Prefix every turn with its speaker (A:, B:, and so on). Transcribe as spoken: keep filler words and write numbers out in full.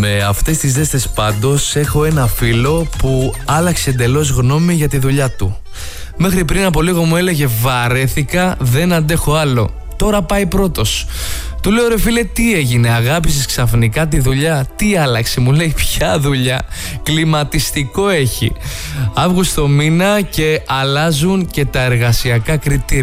A: Με αυτές τις ζέστες πάντως έχω ένα φίλο που άλλαξε εντελώς γνώμη για τη δουλειά του. Μέχρι πριν από λίγο μου έλεγε βαρέθηκα, δεν αντέχω άλλο. Τώρα πάει πρώτος. Του λέω ρε φίλε, τι έγινε, αγάπησες ξαφνικά τη δουλειά? Τι άλλαξε? Μου λέει ποια δουλειά? Κλιματιστικό έχει. Αύγουστο μήνα και αλλάζουν και τα εργασιακά κριτήρια.